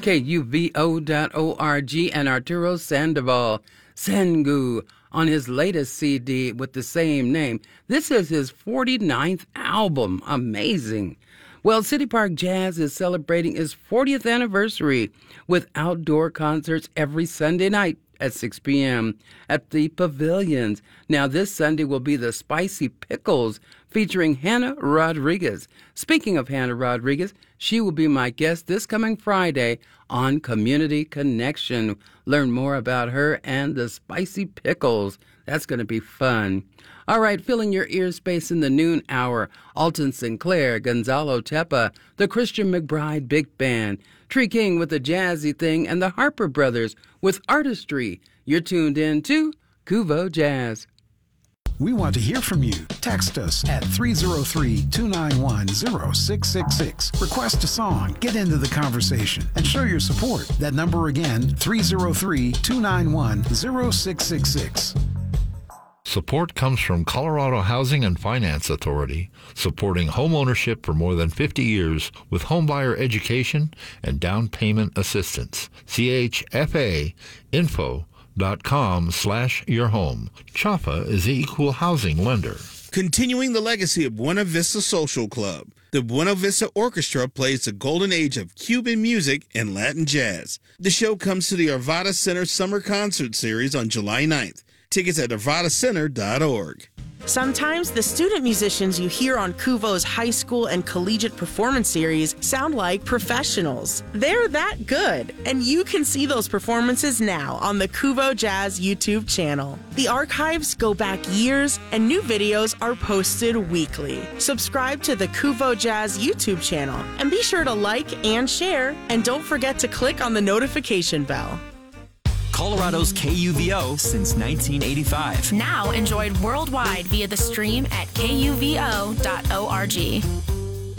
KUVO.org, and Arturo Sandoval, Sengu, on his latest CD with the same name. This is his 49th album. Amazing. Well, City Park Jazz is celebrating its 40th anniversary with outdoor concerts every Sunday night at 6 p.m. at the Pavilions. Now, this Sunday will be the Spicy Pickles featuring Hannah Rodriguez. Speaking of Hannah Rodriguez, she will be my guest this coming Friday on Community Connection. Learn more about her and the Spicy Pickles. That's going to be fun. All right, filling your ear space in the noon hour, Alton Sinclair, Gonzalo Tepa, the Christian McBride Big Band, Tree King with the Jazzy Thing, and the Harper Brothers with Artistry. You're tuned in to Kuvo Jazz. We want to hear from you. Text us at 303-291-0666. Request a song, get into the conversation, and show your support. That number again, 303-291-0666. Support comes from Colorado Housing and Finance Authority, supporting home ownership for more than 50 years with homebuyer education and down payment assistance. CHFAinfo.com/yourhome. CHFA is the equal housing lender. Continuing the legacy of Buena Vista Social Club, the Buena Vista Orchestra plays the golden age of Cuban music and Latin jazz. The show comes to the Arvada Center Summer Concert Series on July 9th. Tickets at arvadacenter.org. Sometimes the student musicians you hear on Kuvo's high school and collegiate performance series sound like professionals. They're that good, and you can see those performances now on the Kuvo Jazz YouTube channel. The archives go back years, and new videos are posted weekly. Subscribe to the Kuvo Jazz YouTube channel, and be sure to like and share, and don't forget to click on the notification bell. Colorado's KUVO since 1985. Now enjoyed worldwide via the stream at kuvo.org.